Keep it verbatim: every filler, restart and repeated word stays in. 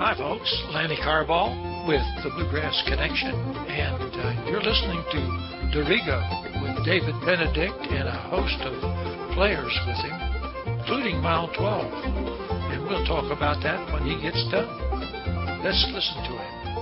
Hi, folks. Lanny Carball with the Bluegrass Connection, and uh, you're listening to Dorigo with David Benedict and a host of players with him, including Mile twelve. And we'll talk about that when he gets done. Let's listen to him.